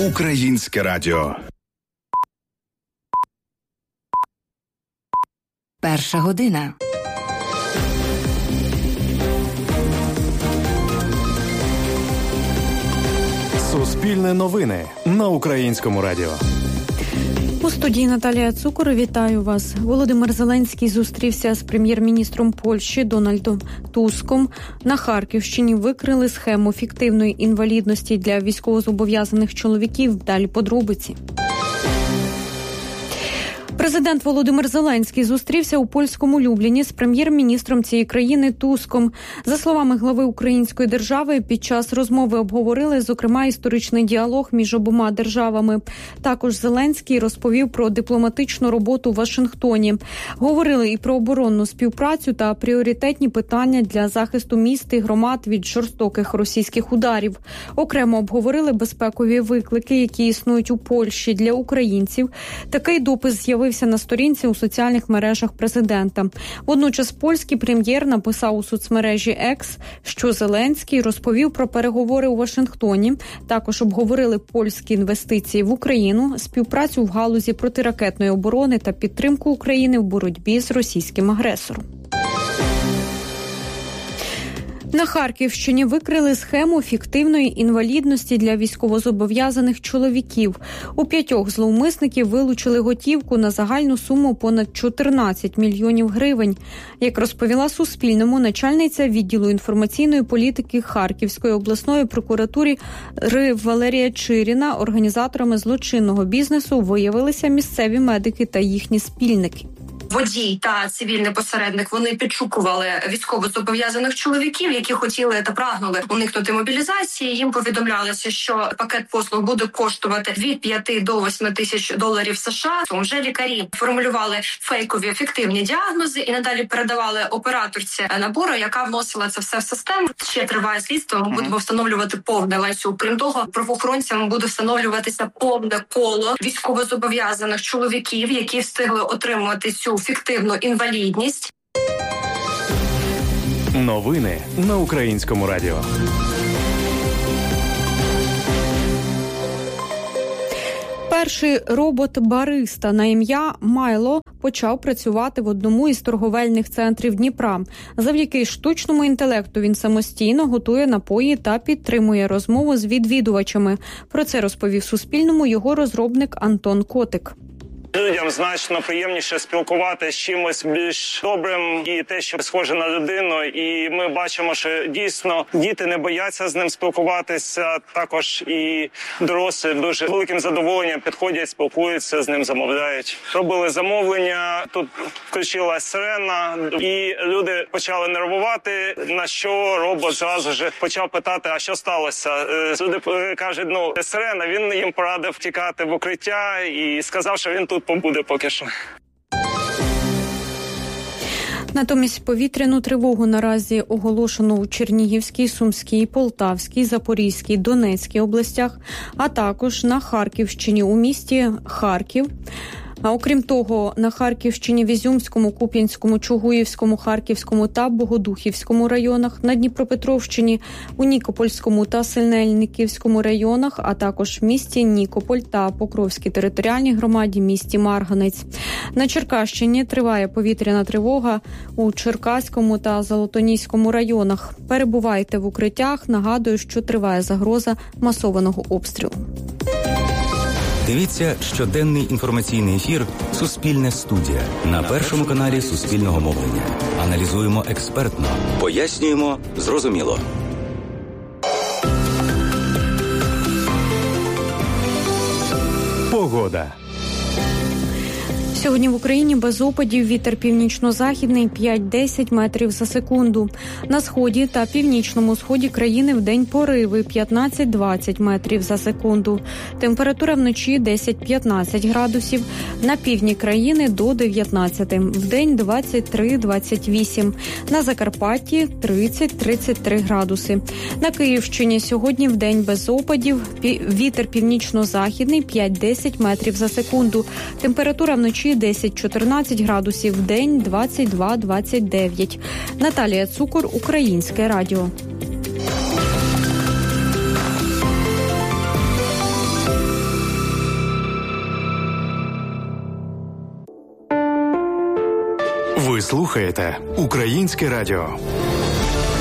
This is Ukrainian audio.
Українське радіо. Перша година. Суспільне новини на Українському радіо. У студії Наталія Цукор. Вітаю вас. Володимир Зеленський зустрівся з прем'єр-міністром Польщі Дональдом Туском. На Харківщині викрили схему фіктивної інвалідності для військовозобов'язаних чоловіків. Далі подробиці. Президент Володимир Зеленський зустрівся у польському Любліні з прем'єр-міністром цієї країни Туском. За словами глави української держави, під час розмови обговорили, зокрема, історичний діалог між обома державами. Також Зеленський розповів про дипломатичну роботу в Вашингтоні. Говорили і про оборонну співпрацю та пріоритетні питання для захисту міст і громад від жорстоких російських ударів. Окремо обговорили безпекові виклики, які існують у Польщі для українців. Такий допис з'явився на сторінці у соціальних мережах президента. Водночас польський прем'єр написав у соцмережі X, що Зеленський розповів про переговори у Вашингтоні. Також обговорили польські інвестиції в Україну, співпрацю в галузі протиракетної оборони та підтримку України в боротьбі з російським агресором. На Харківщині викрили схему фіктивної інвалідності для військовозобов'язаних чоловіків. У 5 зловмисників вилучили готівку на загальну суму понад 14 мільйонів гривень. Як розповіла Суспільному начальниця відділу інформаційної політики Харківської обласної прокуратури Валерія Чиріна, організаторами злочинного бізнесу виявилися місцеві медики та їхні спільники. Водій та цивільний посередник, вони підшукували військовозобов'язаних чоловіків, які хотіли та прагнули уникнути мобілізації. Їм повідомлялося, що пакет послуг буде коштувати від 5 до 8 тисяч доларів США. Вже лікарі формулювали фейкові фіктивні діагнози і надалі передавали операторці набору, яка вносила це все в систему. Ще триває слідство, ми будемо встановлювати повний ланцюг. Крім того, правоохоронцям буде встановлюватися повне коло військовозобов'язаних чоловіків, які встигли отримувати цю фіктивну інвалідність. Новини на Українському радіо. Перший робот-бариста на ім'я Майло почав працювати в одному із торговельних центрів Дніпра. Завдяки штучному інтелекту він самостійно готує напої та підтримує розмову з відвідувачами. Про це розповів Суспільному його розробник Антон Котик. Людям значно приємніше спілкуватися з чимось більш добрим і те, що схоже на людину. І ми бачимо, що дійсно діти не бояться з ним спілкуватися. Також і дорослі дуже великим задоволенням підходять, спілкуються з ним, замовляють. Робили замовлення, тут включилась сирена, і люди почали нервувати, на що робот зразу ж почав питати, а що сталося. Люди кажуть, сирена, він їм порадив тікати в укриття і сказав, що він тут побуде поки що. Натомість повітряну тривогу наразі оголошено у Чернігівській, Сумській, Полтавській, Запорізькій, Донецькій областях, а також на Харківщині у місті Харків. А окрім того, на Харківщині, в Ізюмському, Куп'янському, Чугуївському, Харківському та Богодухівському районах, на Дніпропетровщині, у Нікопольському та Синельниківському районах, а також в місті Нікополь та Покровській територіальній громаді, місті Марганець. На Черкащині триває повітряна тривога у Черкаському та Золотоніському районах. Перебувайте в укриттях. Нагадую, що триває загроза масованого обстрілу. Дивіться щоденний інформаційний ефір «Суспільне студія» на Першому каналі Суспільного мовлення. Аналізуємо експертно, пояснюємо зрозуміло. Погода. Сьогодні в Україні без опадів, вітер північно-західний 5-10 метрів за секунду. На сході та північному сході країни вдень пориви 15-20 метрів за секунду. Температура вночі 10-15 градусів, на півдні країни до 19, вдень 23-28, на Закарпатті 30-33 градуси. На Київщині сьогодні вдень без опадів, вітер північно-західний 5-10 метрів за секунду. Температура вночі 10-14 градусів, вдень 22-29. Наталія Цукор, Українське радіо. Ви слухаєте Українське радіо.